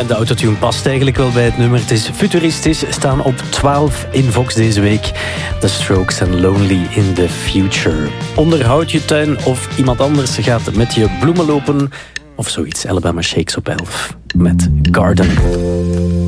En de autotune past eigenlijk wel bij het nummer. Het is futuristisch, staan op 12 in Vox deze week. The Strokes en Lonely in the Future. Onderhoud je tuin of iemand anders gaat met je bloemen lopen of zoiets. Alabama Shakes op 11 met Garden.